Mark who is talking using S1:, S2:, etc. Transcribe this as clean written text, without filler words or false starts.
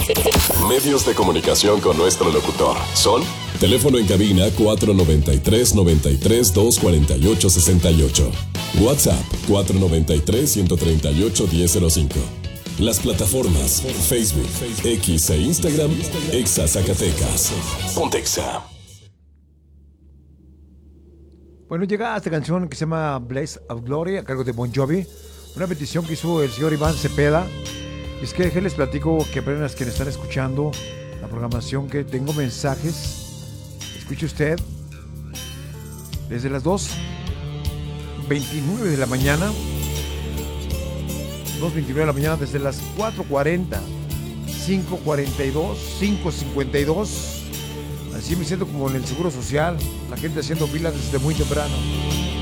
S1: Medios de comunicación con nuestro locutor son teléfono en cabina 493-93-248-68. WhatsApp 493-138-1005. Las plataformas Facebook, X e Instagram, Exa Zacatecas. Pontexa.
S2: Bueno, llega esta canción que se llama Blaze of Glory a cargo de Bon Jovi. Una petición que hizo el señor Iván Cepeda. Es que les platico que apenas quienes están escuchando la programación, que tengo mensajes. Escuche usted. Desde las 2:29 de la mañana. 2:29 de la mañana, desde las 4:40, 5:42, 5:52. Así me siento como en el Seguro Social, la gente haciendo filas desde muy temprano.